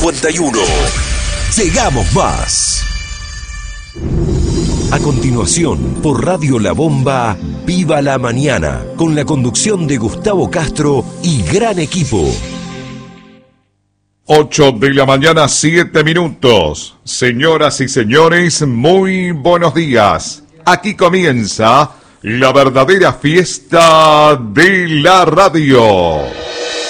51. Llegamos más. A continuación, por Radio La Bomba, Viva la Mañana, con la conducción de Gustavo Castro y gran equipo. 8 de la mañana, 7 minutos. Señoras y señores, muy buenos días. Aquí comienza la verdadera fiesta de la radio.